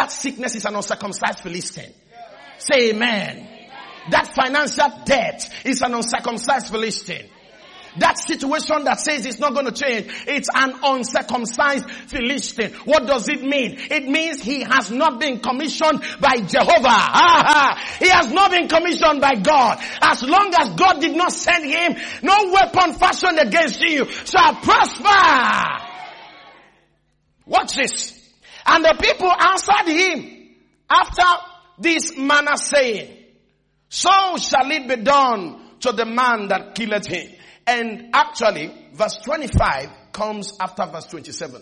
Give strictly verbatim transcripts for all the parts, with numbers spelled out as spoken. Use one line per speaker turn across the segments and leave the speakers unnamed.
That sickness is an uncircumcised Philistine. Say amen. That financial debt is an uncircumcised Philistine. That situation that says it's not going to change, it's an uncircumcised Philistine. What does it mean? It means he has not been commissioned by Jehovah. He has not been commissioned by God. As long as God did not send him, no weapon fashioned against you shall prosper. Watch this. And the people answered him after this manner, saying, so shall it be done to the man that killeth him. And actually, verse twenty-five comes after verse twenty-seven.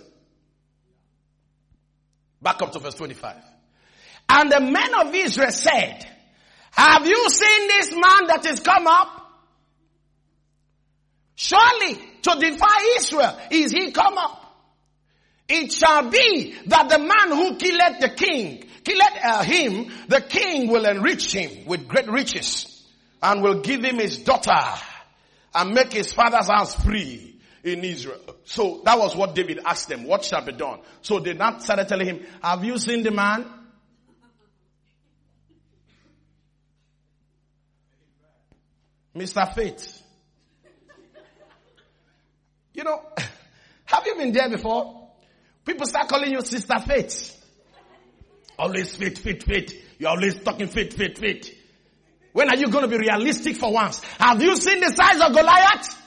Back up to verse twenty-five. And the men of Israel said, have you seen this man that is come up? Surely to defy Israel is he come up. It shall be that the man who killeth the king, killeth uh, him, the king will enrich him with great riches and will give him his daughter and make his father's house free in Israel. So that was what David asked them. What shall be done? So they now started telling him, have you seen the man? Mister Faith. You know, have you been there before? People start calling you Sister Faith. Always faith, faith, faith. You're always talking faith, faith, faith. When are you going to be realistic for once? Have you seen the size of Goliath?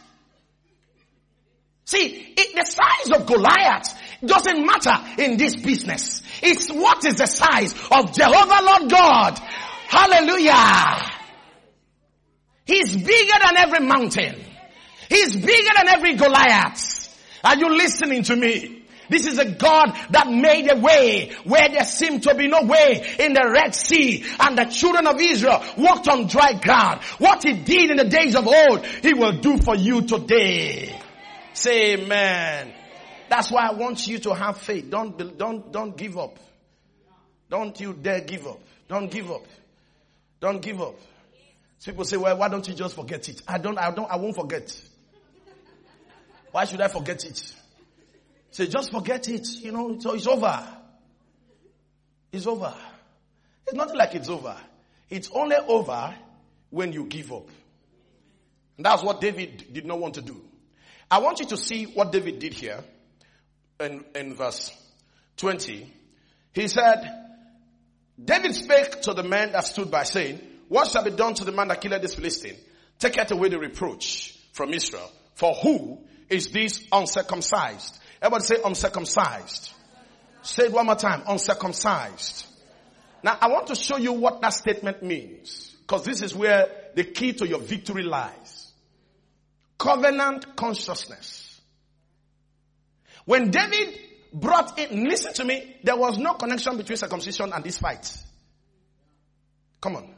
See, it, the size of Goliath doesn't matter in this business. It's what is the size of Jehovah Lord God. Hallelujah. He's bigger than every mountain. He's bigger than every Goliath. Are you listening to me? This is a God that made a way where there seemed to be no way in the Red Sea, and the children of Israel walked on dry ground. What he did in the days of old, he will do for you today. Say amen. That's why I want you to have faith. Don't, don't, don't give up. Don't you dare give up. Don't give up. Don't give up. People say, well, why don't you just forget it? I don't, I don't, I won't forget. Why should I forget it? Say, just forget it. You know, so it's over. It's over. It's not like it's over. It's only over when you give up. And that's what David did not want to do. I want you to see what David did here in, in verse twenty. He said, David spake to the men that stood by, saying, what shall be done to the man that killed this Philistine? Taketh away the reproach from Israel. For who is this uncircumcised? Everybody say uncircumcised. Say it one more time. Uncircumcised. Now I want to show you what that statement means, because this is where the key to your victory lies. Covenant consciousness. When David brought in, listen to me, there was no connection between circumcision and this fight. Come on.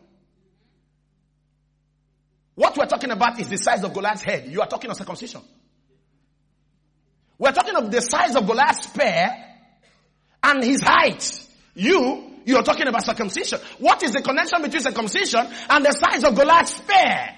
What we're talking about is the size of Goliath's head. You are talking of circumcision. We're talking of the size of Goliath's spear and his height. You, you are talking about circumcision. What is the connection between circumcision and the size of Goliath's spear?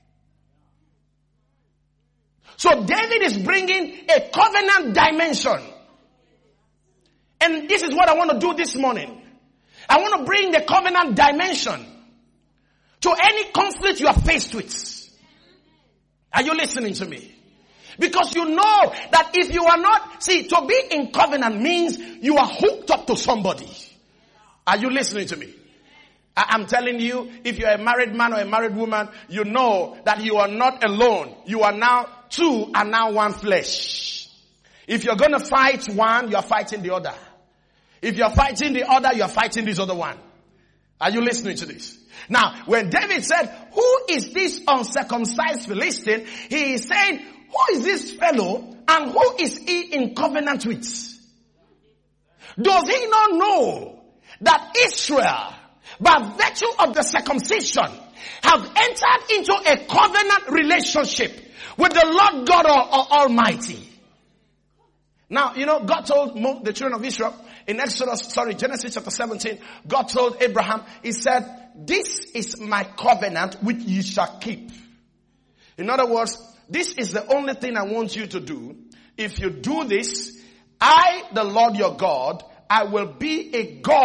So David is bringing a covenant dimension. And this is what I want to do this morning. I want to bring the covenant dimension to any conflict you are faced with. Are you listening to me? Because you know that if you are not, see, to be in covenant means you are hooked up to somebody. Are you listening to me? I, I'm telling you, if you're a married man or a married woman, you know that you are not alone. You are now two and now one flesh. If you're going to fight one, you are fighting the other. If you're fighting the other, you are fighting this other one. Are you listening to this? Now, when David said, who is this uncircumcised Philistine? He is saying, who is this fellow and who is he in covenant with? Does he not know that Israel, by virtue of the circumcision, have entered into a covenant relationship with the Lord God Almighty? Now, you know, God told the children of Israel in Exodus, sorry, Genesis chapter seventeen, God told Abraham, he said, this is my covenant which ye shall keep. In other words, this is the only thing I want you to do. If you do this, I, the Lord your God, I will be a God